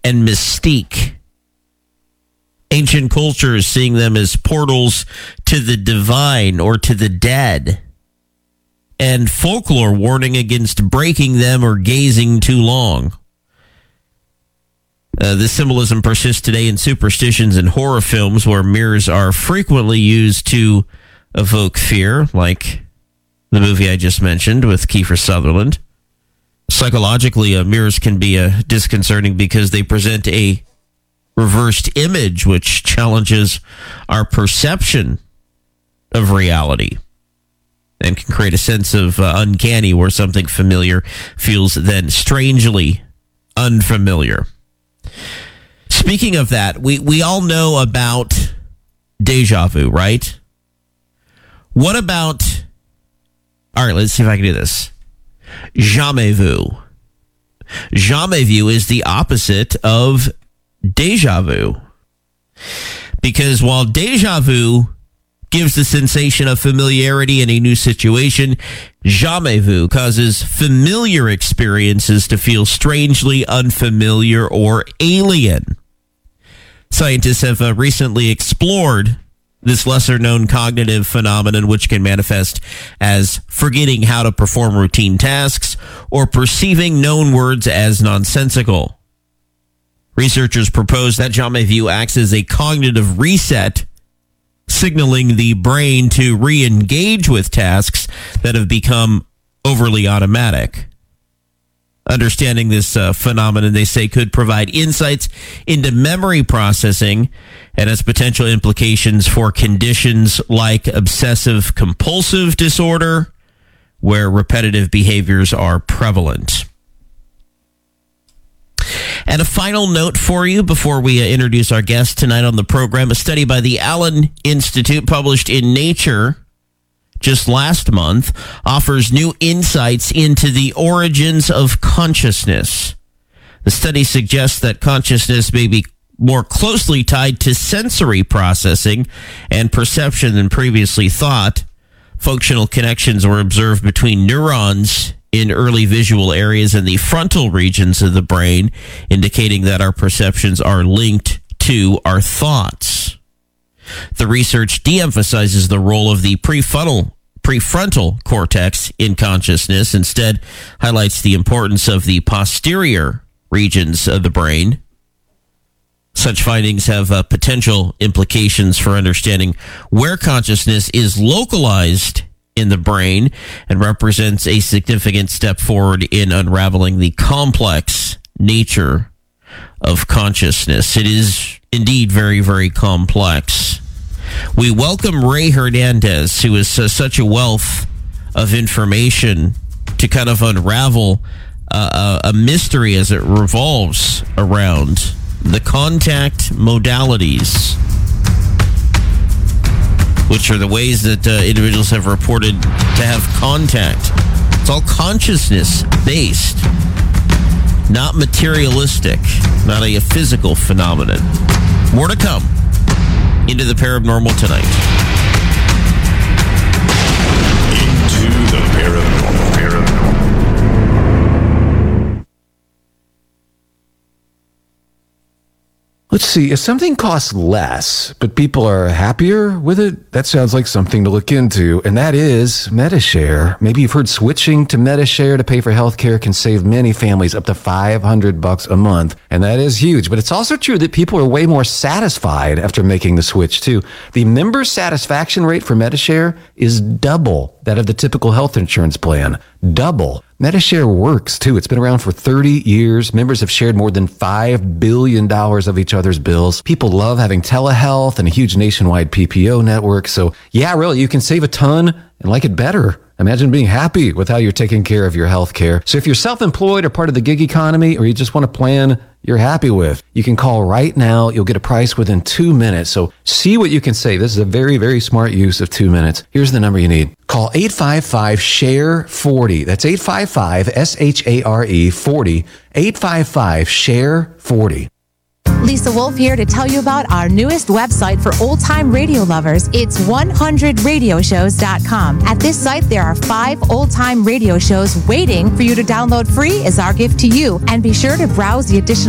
and mystique. Ancient cultures seeing them as portals to the divine or to the dead. And folklore warning against breaking them or gazing too long. This symbolism persists today in superstitions and horror films where mirrors are frequently used to evoke fear, like the movie I just mentioned with Kiefer Sutherland. Psychologically, mirrors can be disconcerting because they present a reversed image which challenges our perception of reality and can create a sense of uncanny where something familiar feels then strangely unfamiliar. Speaking of that, we all know about deja vu, right? What about, all right, let's see if I can do this. Jamais vu. Jamais vu is the opposite of deja vu. Because while deja vu gives the sensation of familiarity in a new situation, jamais vu causes familiar experiences to feel strangely unfamiliar or alien. Scientists have recently explored this lesser-known cognitive phenomenon, which can manifest as forgetting how to perform routine tasks or perceiving known words as nonsensical. Researchers propose that jamais vu acts as a cognitive reset, signaling the brain to re-engage with tasks that have become overly automatic. Understanding this phenomenon, they say, could provide insights into memory processing and has potential implications for conditions like obsessive compulsive disorder, where repetitive behaviors are prevalent. And a final note for you before we introduce our guest tonight on the program. A study by the Allen Institute published in Nature just last month offers new insights into the origins of consciousness. The study suggests that consciousness may be more closely tied to sensory processing and perception than previously thought. Functional connections were observed between neurons in early visual areas in the frontal regions of the brain, indicating that our perceptions are linked to our thoughts. The research de-emphasizes the role of the prefrontal cortex in consciousness, instead highlights the importance of the posterior regions of the brain. Such findings have potential implications for understanding where consciousness is localized in the brain and represents a significant step forward in unraveling the complex nature of consciousness. It is indeed very, very complex. We welcome Ray Hernandez, who is such a wealth of information to kind of unravel a mystery as it revolves around the contact modalities, which are the ways that individuals have reported to have contact. It's all consciousness-based, not materialistic, not a physical phenomenon. More to come into the paranormal tonight. Into the paranormal. Let's see, if something costs less, but people are happier with it, that sounds like something to look into, and that is Medi-Share. Maybe you've heard switching to Medi-Share to pay for healthcare can save many families up to $500 a month, and that is huge. But it's also true that people are way more satisfied after making the switch, too. The member satisfaction rate for Medi-Share is double that of the typical health insurance plan. Double. Medi-Share works, too. It's been around for 30 years. Members have shared more than $5 billion of each other's bills. People love having telehealth and a huge nationwide PPO network. So, yeah, really, you can save a ton and like it better. Imagine being happy with how you're taking care of your health care. So if you're self-employed or part of the gig economy, or you just want a plan you're happy with, you can call right now. You'll get a price within 2 minutes. So see what you can save. This is a very, very smart use of 2 minutes. Here's the number you need. Call 855-SHARE-40. That's 855-SHARE-40. 855-SHARE-40. Lisa Wolf here to tell you about our newest website for old-time radio lovers. It's 100radioshows.com. At this site, there are 5 old-time radio shows waiting for you to download free as our gift to you. And be sure to browse the additional